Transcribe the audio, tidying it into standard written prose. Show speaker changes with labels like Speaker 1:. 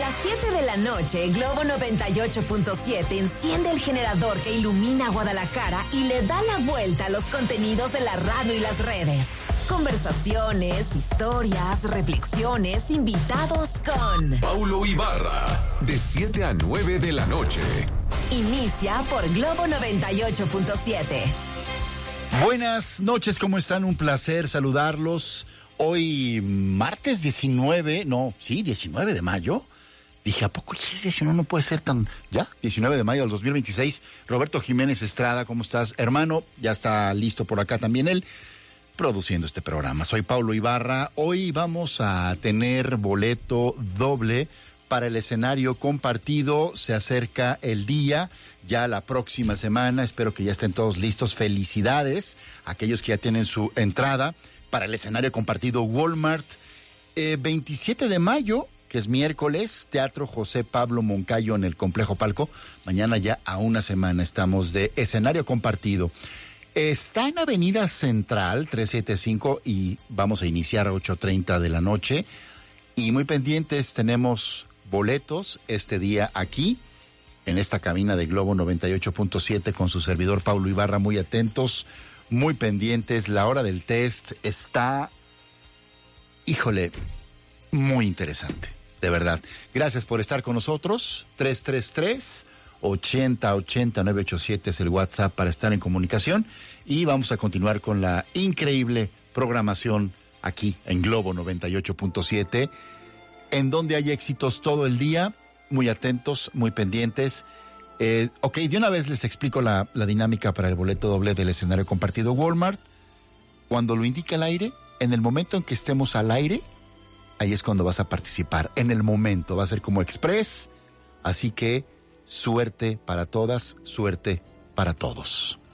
Speaker 1: las 7 de la noche, Globo 98.7 enciende el generador que ilumina Guadalajara y le da la vuelta a los contenidos de la radio y las redes. Conversaciones, historias, reflexiones, invitados con
Speaker 2: Paulo Ibarra, de 7 a 9 de la noche.
Speaker 1: Inicia por Globo 98.7.
Speaker 3: Buenas noches, ¿cómo están? Un placer saludarlos. Hoy, martes 19 de mayo. Dije, ¿a poco ya es 19? No puede ser tan... ¿Ya? 19 de mayo del 2026. Roberto Jiménez Estrada, ¿cómo estás? Hermano, ya está listo por acá también él, produciendo este programa. Soy Paulo Ibarra. Hoy vamos a tener boleto doble para el escenario compartido. Se acerca el día, ya la próxima semana. Espero que ya estén todos listos. Felicidades a aquellos que ya tienen su entrada para el escenario compartido Walmart. 27 de mayo, que es miércoles, Teatro José Pablo Moncayo en el Complejo Palco. Mañana ya a una semana estamos de escenario compartido. Está en Avenida Central 375 y vamos a iniciar a 8:30 de la noche. Y muy pendientes, tenemos boletos este día aquí, en esta cabina de Globo 98.7 con su servidor Paulo Ibarra. Muy atentos, muy pendientes. La hora del test está, híjole, muy interesante, de verdad. Gracias por estar con nosotros. 333-8080-987 es el WhatsApp para estar en comunicación. Y vamos a continuar con la increíble programación aquí en Globo 98.7, en donde hay éxitos todo el día. Muy atentos, muy pendientes. De una vez les explico la dinámica para el boleto doble del escenario compartido Walmart. Cuando lo indique el aire, en el momento en que estemos al aire, ahí es cuando vas a participar. En el momento, va a ser como express. Así que suerte para todas, suerte para todos.